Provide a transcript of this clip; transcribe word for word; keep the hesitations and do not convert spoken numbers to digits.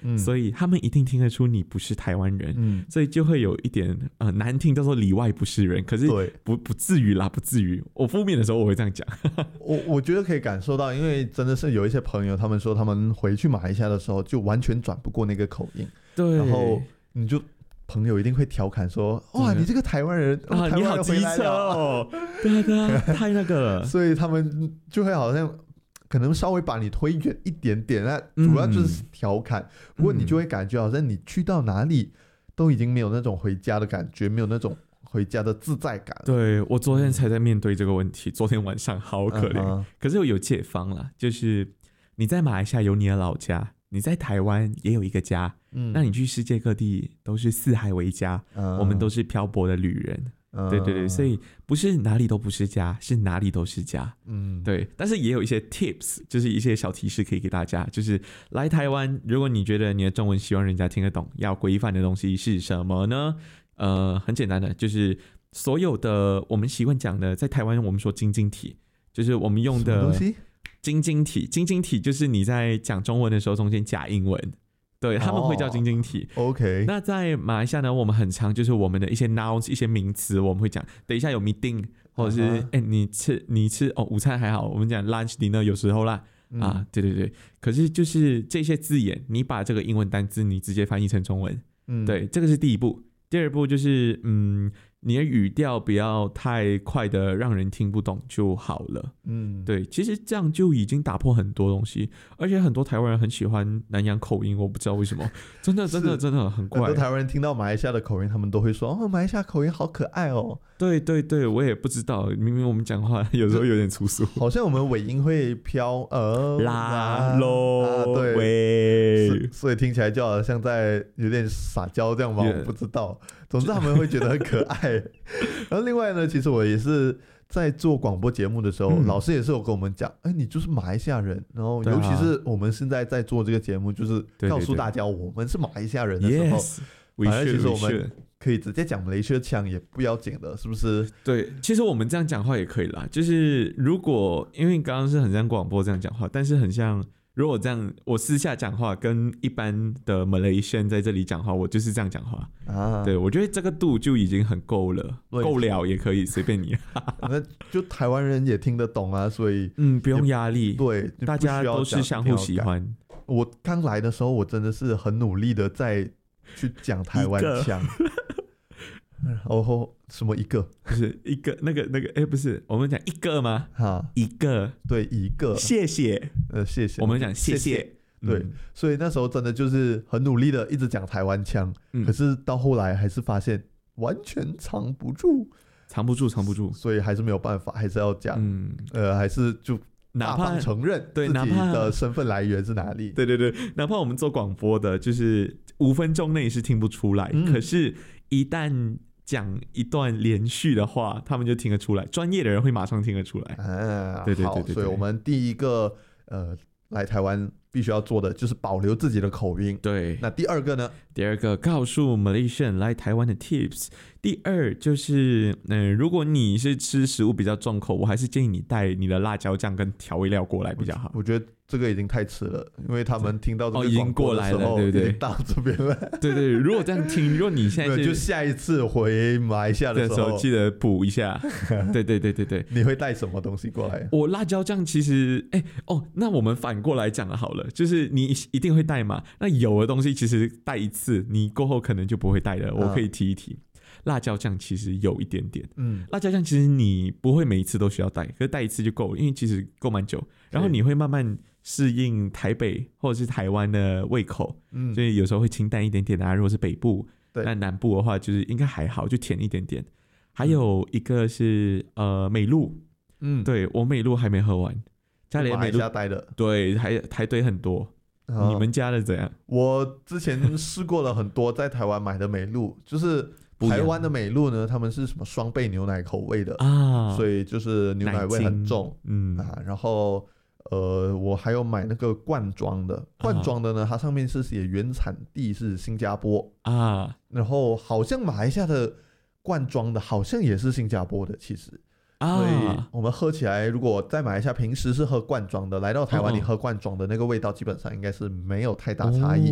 嗯， 所以他们一定听得出你不是台湾人， 嗯， 所以就会有一点呃难听，叫做里外不是人。可是对， 不不至于啦，不至于。我负面的时候我会这样讲。 我我觉得可以感受到，因为真的是有一些朋友，他们说他们回去马来西亚的时候就完全转不过那个口音， 对， 然后你就朋友一定会调侃说：“哇，你这个台湾人， 啊， 台湾人回来了你好机车哦！”对啊，对啊，太那个了。 所以他们就会好像可能稍微把你推远一点点，那主要就是调侃。嗯、不过你就会感觉好像你去到哪里都已经没有那种回家的感觉，没有那种回家的自在感。 对，我昨天才在面对这个问题，昨天晚上好可怜。嗯、可是我有解方啦，就是你在马来西亚有你的老家。你在台湾也有一个家，嗯，那你去世界各地都是四海为家，嗯、我们都是漂泊的旅人，嗯、对对对，所以不是哪里都不是家，是哪里都是家，嗯，对。但是也有一些 tips， 就是一些小提示可以给大家，就是来台湾，如果你觉得你的中文希望人家听得懂，要规范的东西是什么呢？呃，很简单的，就是所有的我们习惯讲的，在台湾我们说晶晶体，就是我们用的什么东西。 晶晶体，晶晶体就是你在讲中文的时候中间加英文，对，他们会叫晶晶体。 Oh, OK。 那在马来西亚呢，我们很常就是我们的一些 nouns 一些名词，我们会讲，等一下有 meeting， 或者是哎、uh huh. 欸、你吃你吃哦午餐还好，我们讲 lunch dinner 有时候啦、嗯、啊，对对对。可是就是这些字眼，你把这个英文单字你直接翻译成中文，嗯，对，这个是第一步。第二步就是嗯。你的语调不要太快的让人听不懂就好了。嗯，对，其实这样就已经打破很多东西，而且很多台湾人很喜欢南洋口音，我不知道为什么，真的真的真的很怪。 很多台湾人听到马来西亚的口音，他们都会说：“哦，马来西亚口音好可爱哦。” 对对对，我也不知道，明明我们讲话有时候有点粗俗， 好像我们尾音会飘呃啦喽、 啊，对， 喂， 所以听起来就好像在有点撒娇这样吧， yeah. 我不知道。总之他们会觉得很可爱。然后另外呢，其实我也是在做广播节目的时候，嗯、老师也是有跟我们讲，哎，你就是马来西亚人。然后尤其是我们现在在做这个节目，就是告诉大家我们是马来西亚人的时候， yes, 反而其实我们可以直接讲马来西亚腔也不要紧的，是不是？ 对，其实我们这样讲话也可以啦。就是如果因为刚刚是很像广播这样讲话，但是很像。如果这样，我私下讲话跟一般的 Malaysian 在这里讲话，我就是这样讲话啊。对，我觉得这个度就已经很够了，够了也可以随便你。 那就台湾人也听得懂啊，所以嗯，不用压力。 对， 大家都是相互喜欢。 我刚来的时候，我真的是很努力的在去讲台湾腔。然后什么一个不是一个那个那个哎、欸、不是我们讲一个吗？ 哈， 一个对一个谢谢呃谢谢我们讲谢谢, 谢, 谢对、嗯，所以那时候真的就是很努力的一直讲台湾腔、嗯，可是到后来还是发现完全藏不住， 藏不住藏不住， 所以还是没有办法，还是要讲，嗯呃还是就大方承认自己的身份来源是哪里。 对对对，哪怕我们做广播的，就是五分钟内是听不出来，嗯、可是一旦讲一段连续的话，他们就听得出来，专业的人会马上听得出来。 啊， 对对对 对, 对， 所以我们第一个呃来台湾必须要做的就是保留自己的口音。 对， 那第二个呢？ 第二个告诉 Malaysian 来台湾的 tips。第二就是，嗯、呃，如果你是吃食物比较重口，我还是建议你带你的辣椒酱跟调味料过来比较好。 我, 我觉得这个已经太迟了，因为他们听到这个广播的时候，哦、已经过来了，对不对？ 到这边了， 对对。如果这样听，如果你现在就下一次回马来西亚的时候， 时候记得补一下。对对对对对。 你会带什么东西过来？ 我辣椒酱其实，哎哦，那我们反过来讲好了，就是你一定会带嘛。那有的东西其实带一次，你过后可能就不会带了。我可以提一提。嗯，辣椒酱其实有一点点，嗯，辣椒酱其实你不会每一次都需要带，可是带一次就够了，因为其实够蛮久，然后你会慢慢适应台北或者是台湾的胃口，嗯，所以有时候会清淡一点点啊。如果是北部，那南部的话就是应该还好，就甜一点点。还有一个是呃美露，嗯，对我美露还没喝完，家里的美露带的， 对，还还堆很多。哦，你们家的怎样？ 我之前试过了很多在台湾买的美露，就是台湾的美露呢，他们是什么双倍牛奶口味的啊，所以就是牛奶味很重，嗯啊，然后呃，我还有买那个罐装的，罐装的呢，啊、它上面是写原产地是新加坡啊，然后好像马来西亚的罐装的好像也是新加坡的，其实。啊、所以我们喝起来，如果在马来西亚平时是喝罐装的，来到台湾你喝罐装的那个味道基本上应该是没有太大差异。